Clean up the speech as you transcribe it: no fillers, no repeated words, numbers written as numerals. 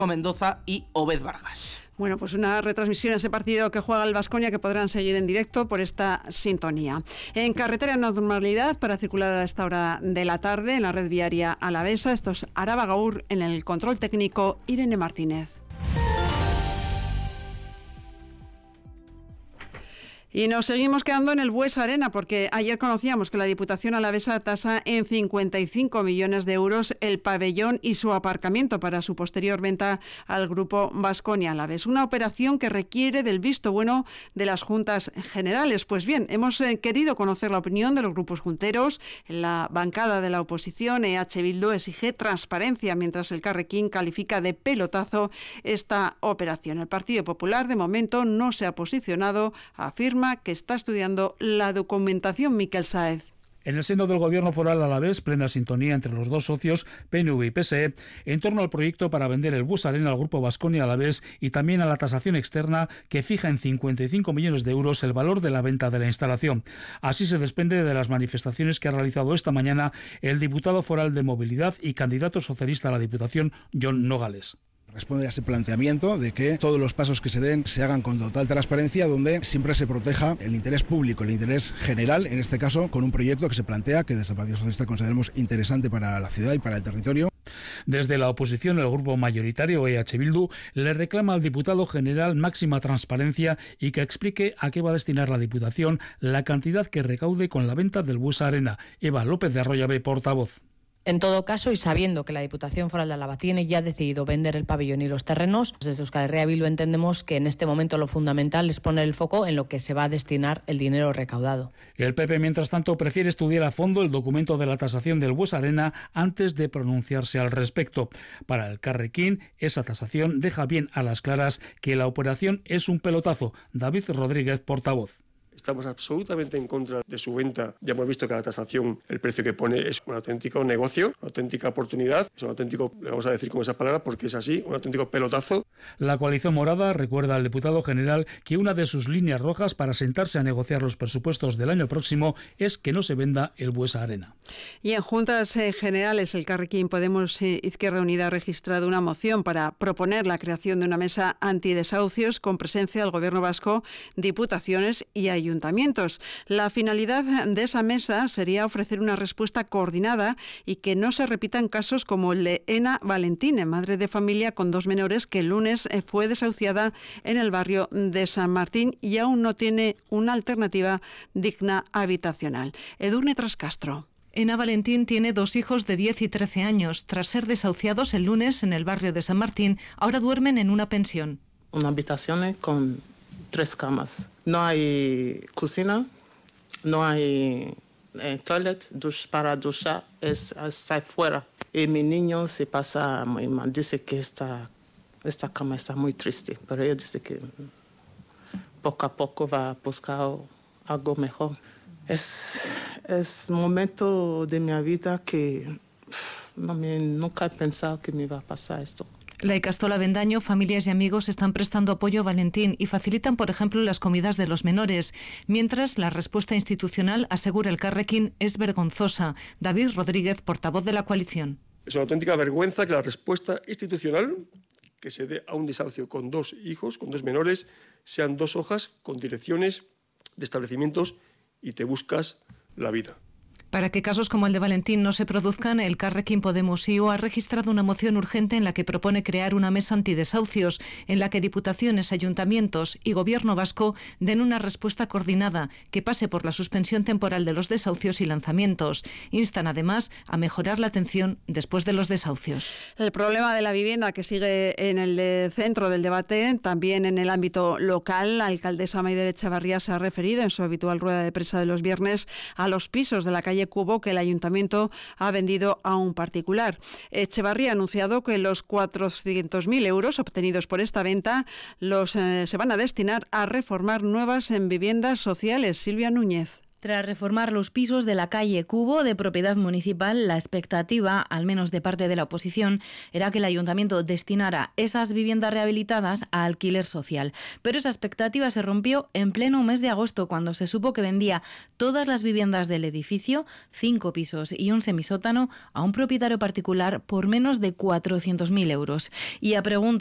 Mendoza y Obed Vargas. Bueno, pues una retransmisión a ese partido que juega el Baskonia que podrán seguir en directo por esta sintonía. En carretera en normalidad para circular a esta hora de la tarde en la red viaria alavesa. Esto es Araba Gaur, en el control técnico Irene Martínez. Y nos seguimos quedando en el Buesa Arena porque ayer conocíamos que la Diputación alavesa tasa en 55 millones de euros el pabellón y su aparcamiento para su posterior venta al Grupo Baskonia Alavés. Una operación que requiere del visto bueno de las Juntas Generales. Pues bien, hemos querido conocer la opinión de los grupos junteros. La bancada de la oposición, EH Bildu, exige transparencia, mientras el Carrequín califica de pelotazo esta operación. El Partido Popular, de momento, no se ha posicionado, afirma que está estudiando la documentación. Miquel Sáez. En el seno del Gobierno foral alavés, plena sintonía entre los dos socios, PNV y PSE, en torno al proyecto para vender el Buesa Arena al Grupo Baskonia Alavés y también a la tasación externa que fija en 55 millones de euros el valor de la venta de la instalación. Así se desprende de las manifestaciones que ha realizado esta mañana el diputado foral de Movilidad y candidato socialista a la Diputación, Jon Nogales. Responde a ese planteamiento de que todos los pasos que se den se hagan con total transparencia, donde siempre se proteja el interés público, el interés general, en este caso con un proyecto que se plantea, que desde el Partido Socialista consideramos interesante para la ciudad y para el territorio. Desde la oposición, el grupo mayoritario EH Bildu le reclama al diputado general máxima transparencia y que explique a qué va a destinar la Diputación la cantidad que recaude con la venta del Buesa Arena. Eva López de Arroyave, portavoz. En todo caso, y sabiendo que la Diputación Foral de Álava tiene ya decidido vender el pabellón y los terrenos, desde Euskal Herria Bildu entendemos que en este momento lo fundamental es poner el foco en lo que se va a destinar el dinero recaudado. El PP, mientras tanto, prefiere estudiar a fondo el documento de la tasación del Buesa Arena antes de pronunciarse al respecto. Para el Carrequín, esa tasación deja bien a las claras que la operación es un pelotazo. David Rodríguez, portavoz. Estamos absolutamente en contra de su venta. Ya hemos visto que la tasación, el precio que pone es un auténtico negocio, una auténtica oportunidad, es un auténtico, le vamos a decir con esa palabra porque es así, un auténtico pelotazo. La coalición morada recuerda al diputado general que una de sus líneas rojas para sentarse a negociar los presupuestos del año próximo es que no se venda el Buesa Arena. Y en juntas generales, el Carrequín Podemos Izquierda Unida ha registrado una moción para proponer la creación de una mesa antidesahucios con presencia del Gobierno vasco, diputaciones y ayuntamientos. La finalidad de esa mesa sería ofrecer una respuesta coordinada y que no se repitan casos como el de Ena Valentín, madre de familia con 2 menores que el lunes fue desahuciada en el barrio de San Martín y aún no tiene una alternativa digna habitacional. Edurne Trascastro. Ena Valentín tiene 2 hijos de 10 y 13 años. Tras ser desahuciados el lunes en el barrio de San Martín, ahora duermen en una pensión. Una habitación con 3 camas. No hay cocina, no hay toilet, para duchar, está afuera. Y mi niño se pasa muy mal, dice que esta cama está muy triste, pero ella dice que poco a poco va a buscar algo mejor. Es un momento de mi vida que nunca he pensado que me iba a pasar esto. La Icastola Bendaño, familias y amigos están prestando apoyo a Valentín y facilitan, por ejemplo, las comidas de los menores, mientras la respuesta institucional, asegura el Carrequín, es vergonzosa. David Rodríguez, portavoz de la coalición. Es una auténtica vergüenza que la respuesta institucional que se dé a un desahucio con 2 hijos, con 2 menores, sean 2 hojas con direcciones de establecimientos y te buscas la vida. Para que casos como el de Valentín no se produzcan, el Carrequín Podemos IO ha registrado una moción urgente en la que propone crear una mesa antidesahucios, en la que diputaciones, ayuntamientos y Gobierno vasco den una respuesta coordinada que pase por la suspensión temporal de los desahucios y lanzamientos. Instan además a mejorar la atención después de los desahucios. El problema de la vivienda que sigue en el centro del debate, también en el ámbito local. La alcaldesa Maider Etxebarria se ha referido en su habitual rueda de prensa de los viernes a los pisos de la calle Cubo que el ayuntamiento ha vendido a un particular. Etxebarria ha anunciado que los 400.000 euros obtenidos por esta venta se van a destinar a reformar nuevas viviendas sociales. Silvia Núñez. Tras reformar los pisos de la calle Cubo de propiedad municipal, la expectativa, al menos de parte de la oposición, era que el ayuntamiento destinara esas viviendas rehabilitadas a alquiler social. Pero esa expectativa se rompió en pleno mes de agosto, cuando se supo que vendía todas las viviendas del edificio, 5 pisos y un semisótano, a un propietario particular por menos de 400.000 euros. Y a pregunta